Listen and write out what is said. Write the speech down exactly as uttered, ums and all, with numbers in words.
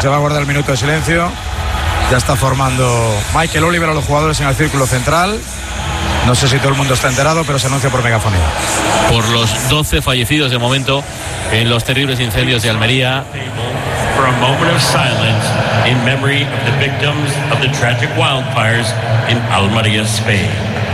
Se va a guardar el minuto de silencio. Ya está formando Michael Oliver a los jugadores en el círculo central. No sé si todo el mundo está enterado, pero se anuncia por megafonía. Por los doce fallecidos de momento en los terribles incendios de Almería. For a moment of silence in memory of the victims of the tragic wildfires in Almería, Spain.